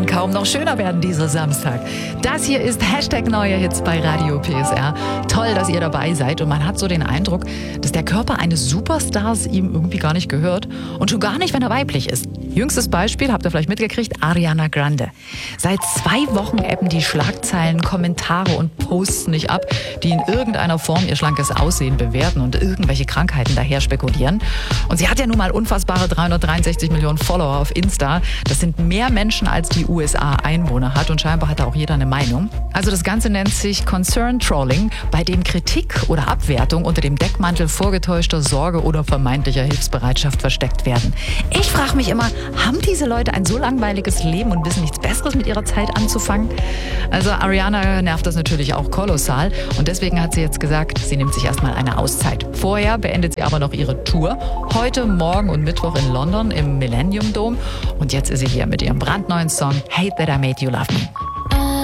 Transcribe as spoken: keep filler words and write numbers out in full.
kaum noch schöner werden dieser Samstag. Das hier ist Hashtag Neue Hits bei Radio P S R. Toll, dass ihr dabei seid und man hat so den Eindruck, dass der Körper eines Superstars ihm irgendwie gar nicht gehört und schon gar nicht, wenn er weiblich ist. Jüngstes Beispiel, habt ihr vielleicht mitgekriegt, Ariana Grande. Seit zwei Wochen ebben die Schlagzeilen, Kommentare und Posts nicht ab, die in irgendeiner Form ihr schlankes Aussehen bewerten und irgendwelche Krankheiten daher spekulieren. Und sie hat ja nun mal unfassbare dreihundertdreiundsechzig Millionen Follower auf Insta. Das sind mehr Menschen, als die U S A Einwohner hat und scheinbar hat da auch jeder eine Meinung. Also das Ganze nennt sich Concern Trolling, bei dem Kritik oder Abwertung unter dem Deckmantel vorgetäuschter Sorge oder vermeintlicher Hilfsbereitschaft versteckt werden. Ich frage mich immer, haben diese Leute ein so langweiliges Leben und wissen nichts Besseres mit ihrer Zeit anzufangen? Also Ariana nervt das natürlich auch kolossal und deswegen hat sie jetzt gesagt, sie nimmt sich erstmal eine Auszeit. Vorher beendet sie aber noch ihre Tour. Heute, morgen und Mittwoch in London im Millennium Dome und jetzt ist sie hier mit ihrem brandneuen Song Hate That I Made You Love Me.